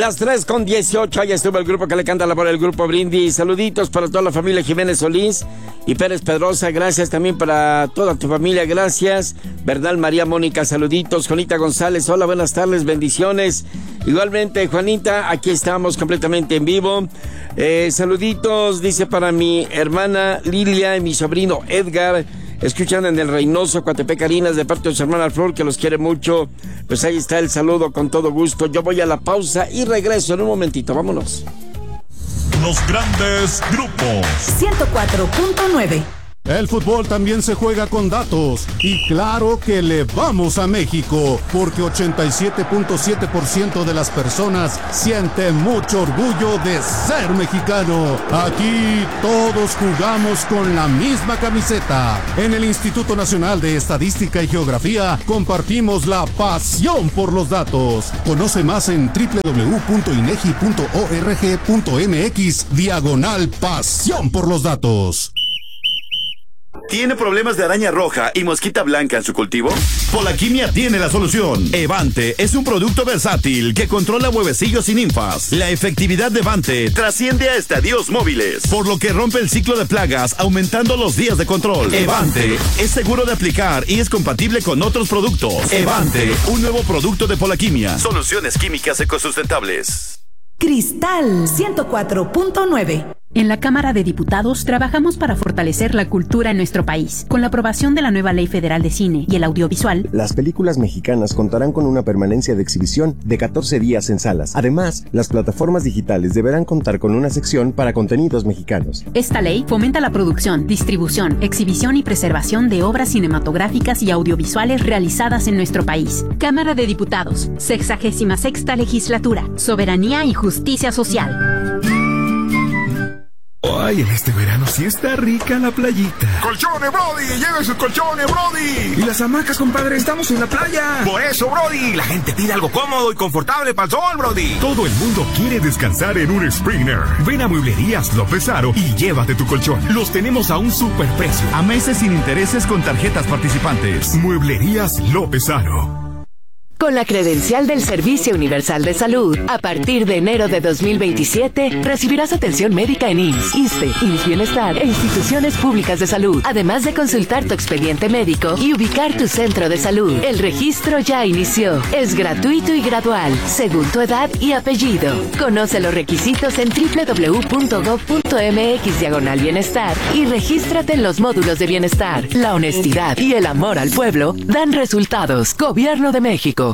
Las 3:18, ahí estuvo el grupo que le canta por el grupo Brindis. Saluditos para toda la familia Jiménez Solís y Pérez Pedrosa, gracias también para toda tu familia, gracias. Bernal María Mónica, saluditos. Juanita González, hola, buenas tardes, bendiciones. Igualmente, Juanita, aquí estamos completamente en vivo. Saluditos, dice para mi hermana Lilia y mi sobrino Edgar. Escuchan en el Reynoso, Coatepec, Harinas, de parte de su hermana Flor, que los quiere mucho. Pues ahí está el saludo con todo gusto. Yo voy a la pausa y regreso en un momentito. Vámonos. Los grandes grupos. 104.9. El fútbol también se juega con datos y claro que le vamos a México porque 87.7% de las personas sienten mucho orgullo de ser mexicano. Aquí todos jugamos con la misma camiseta. En el Instituto Nacional de Estadística y Geografía compartimos la pasión por los datos. Conoce más en www.inegi.org.mx/pasión por los datos. ¿Tiene problemas de araña roja y mosquita blanca en su cultivo? Polaquimia tiene la solución. Evante es un producto versátil que controla huevecillos y ninfas. La efectividad de Evante trasciende a estadios móviles, por lo que rompe el ciclo de plagas, aumentando los días de control. Evante es seguro de aplicar y es compatible con otros productos. Evante, un nuevo producto de Polaquimia. Soluciones químicas ecosustentables. Cristal 104.9. En la Cámara de Diputados trabajamos para fortalecer la cultura en nuestro país. Con la aprobación de la nueva Ley Federal de Cine y el Audiovisual, las películas mexicanas contarán con una permanencia de exhibición de 14 días en salas. Además, las plataformas digitales deberán contar con una sección para contenidos mexicanos. Esta ley fomenta la producción, distribución, exhibición y preservación de obras cinematográficas y audiovisuales realizadas en nuestro país. Cámara de Diputados, 66ª Legislatura, Soberanía y Justicia Social. Ay, en este verano sí está rica la playita. ¡Colchones, Brody! ¡Lleven sus colchones, Brody! Y las hamacas, compadre, estamos en la playa. Por eso, Brody, la gente pide algo cómodo y confortable para el sol, Brody. Todo el mundo quiere descansar en un Springer. Ven a Mueblerías López Aro y llévate tu colchón. Los tenemos a un superprecio. A meses sin intereses con tarjetas participantes. Mueblerías López Aro. Con la credencial del Servicio Universal de Salud, a partir de enero de 2027, recibirás atención médica en IMSS, ISSSTE, IMSS Bienestar e instituciones públicas de salud, además de consultar tu expediente médico y ubicar tu centro de salud. El registro ya inició. Es gratuito y gradual, según tu edad y apellido. Conoce los requisitos en www.gov.mx/bienestar y regístrate en los módulos de bienestar. La honestidad y el amor al pueblo dan resultados. Gobierno de México.